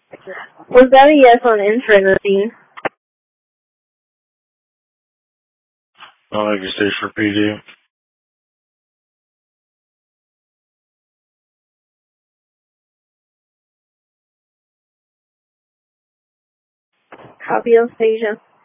Was that a yes on Infinity? I think it stays for PD. Copy of Stasia.